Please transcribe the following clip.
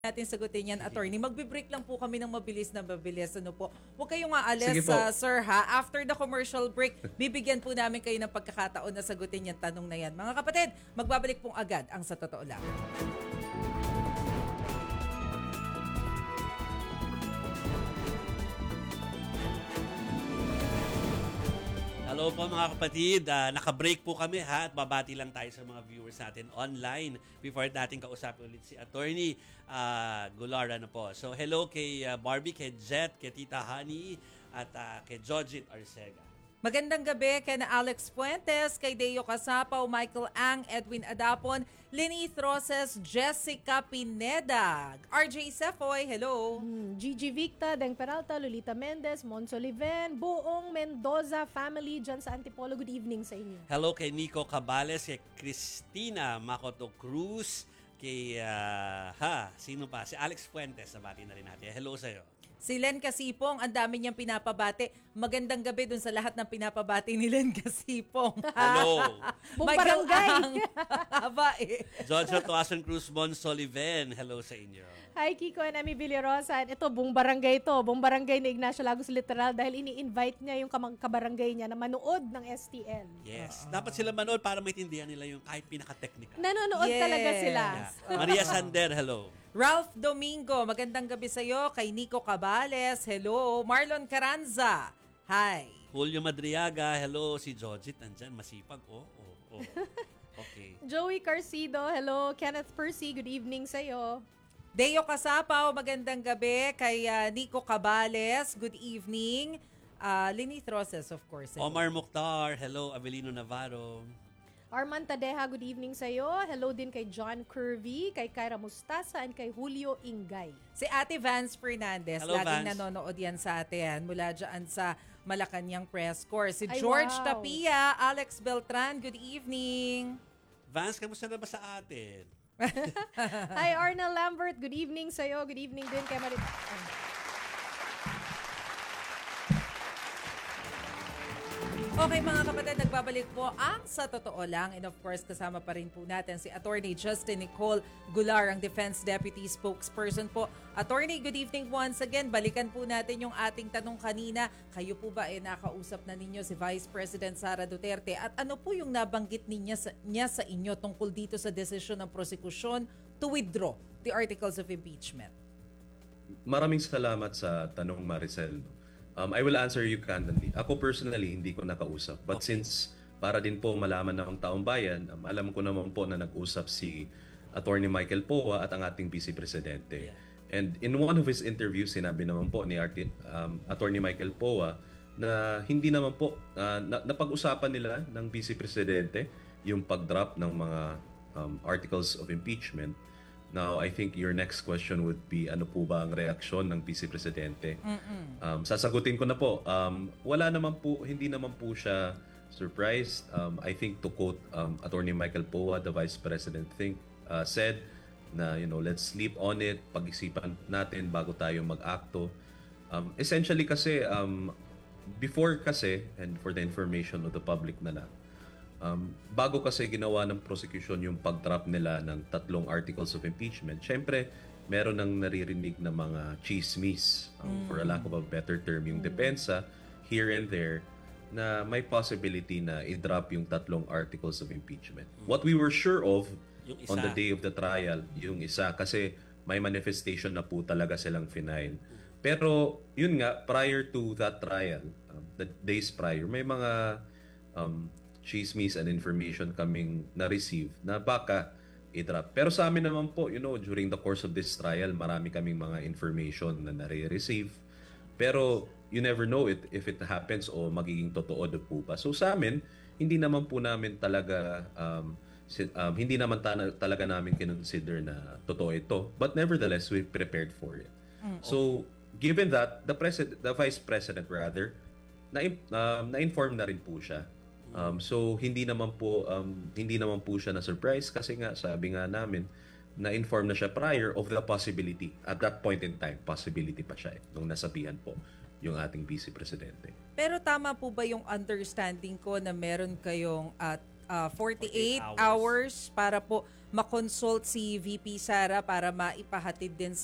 natin sagutin yan, attorney. Magbe-break lang po kami ng mabilis. Ano po? Huwag kayong aalis, Sige po. sir, ha? After the commercial break, bibigyan po namin kayo ng pagkakataon na sagutin yung tanong na yan. Mga kapatid, magbabalik pong agad ang Sa Totoo Lang. Hello po mga kapatid, naka-break po kami ha at babati lang tayo sa mga viewers natin online before natin kausapin ulit si Attorney Gulara na po. So hello kay Barbie, kay Jet, kay Tita Honey at kay Jojit Arcega. Magandang gabi kay na Alex Fuentes, kay Deo Casapaw, Michael Ang, Edwin Adapon, Lenith Roses, Jessica Pineda, RJ Sefoy, hello. Gigi Victa, Deng Peralta, Lolita Mendez, Monso Liven, buong Mendoza family dyan sa Antipolo. Good evening sa inyo. Hello kay Nico Cabales, kay Cristina Makoto Cruz, kay sino pa? Si Alex Fuentes, nabati na rin natin. Hello sa'yo. Si Len Casipong, ang dami niyang pinapabati. Magandang gabi dun sa lahat ng pinapabati ni Len Casipong. Hello. Buong barangay. Haba eh. Jojo Tuason Cruz Bon Soliven, hello sa inyo. Hi Kiko and Ami Villarosa. Ito, buong barangay to. Buong barangay ni Ignacio Lagos literal dahil ini-invite niya yung kabarangay niya na manood ng STL. Yes. Dapat sila manood para maintindihan nila yung kahit pinaka-technical. Nanonood talaga sila. Yeah. Maria Sander, hello. Ralph Domingo, magandang gabi sa iyo. Kay Nico Cabales, hello. Marlon Caranza, hi. Julio Madriaga, hello. Si Jojit, nandyan, masipag. Okay. Joey Carcido, hello. Kenneth Percy, good evening sa iyo. Deo Casapaw, magandang gabi. Kay Nico Cabales, good evening. Lenith Roses, of course. Hello. Omar Mukhtar, hello. Avelino Navarro. Arman Tadeja, good evening sa iyo. Hello din kay John Curvy, kay Kyra Mustasa, and kay Julio Ingay. Si Ate Vance Fernandez, hello, laging Vance. nanonood yan sa atin mula dyan sa Malacanang Press Corps. Si Ay, George wow. Tapia, Alex Beltran, good evening. Vance, kamusta na ba sa atin? Hi Arnel Lambert, good evening sa iyo. Good evening din kay Marit. Okay mga kapatid, nagbabalik po ang Sa Totoo Lang, and of course kasama pa rin po natin si Attorney Justin Nicole Gular, ang Defense Deputy Spokesperson po. Attorney, good evening once again. Balikan po natin yung ating tanong kanina. Kayo po ba nakausap na ninyo si Vice President Sara Duterte at ano po yung nabanggit niya sa inyo tungkol dito sa desisyon ng prosekusyon to withdraw the articles of impeachment? Maraming salamat sa tanong, Maricel. I will answer you candidly. Ako personally, hindi ko nakausap. But since para din po malaman ng taong bayan, alam ko naman po na nag-usap si Attorney Michael Poa at ang ating Vice Presidente. Yeah. And in one of his interviews, sinabi naman po ni Attorney Michael Poa na hindi naman po napag-usapan nila ng Vice Presidente yung pag-drop ng mga articles of impeachment. Now, I think your next question would be, ano po ba ang reaksyon ng Vice Presidente? Sasagutin ko na po. Hindi naman po siya surprised. I think to quote Attorney Michael Poa, the Vice President said na, let's sleep on it, pag-isipan natin bago tayo mag-akto. Essentially kasi, before kasi, and for the information of the public na lang, bago kasi ginawa ng prosecution yung pag-drop nila ng 3 articles of impeachment, syempre, meron ng naririnig na mga chismis, for a lack of a better term, yung depensa, here and there, na may possibility na i-drop yung 3 articles of impeachment. What we were sure of on the day of the trial, yung isa, kasi may manifestation na po talaga silang final. Pero, yun nga, prior to that trial, the days prior, may mga chismis and information kaming na-receive na baka i-drop. Pero sa amin naman po, during the course of this trial, marami kaming mga information na nare-receive. Pero you never know if it happens o magiging totoo na po ba. So sa amin, hindi naman po namin talaga, talaga namin kinonsider na totoo ito. But nevertheless, we prepared for it. So given that, the Vice President rather, na-inform na rin po siya. So hindi naman po siya na surprise kasi nga sabi nga namin na-inform na siya prior of the possibility. At that point in time, possibility pa siya nung nasabihan po yung ating Vice Presidente. Pero tama po ba yung understanding ko na meron kayong 48 hours para po makonsult si VP Sara para maipahatid din